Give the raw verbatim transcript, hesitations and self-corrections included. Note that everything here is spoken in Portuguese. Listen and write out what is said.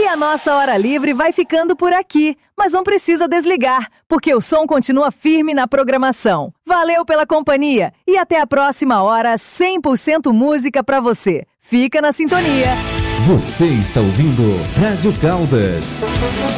a nossa Hora Livre vai ficando por aqui, mas não precisa desligar, porque o som continua firme na programação. Valeu pela companhia e até a próxima hora, cem por cento música pra você. Fica na sintonia. Você está ouvindo Rádio Caldas.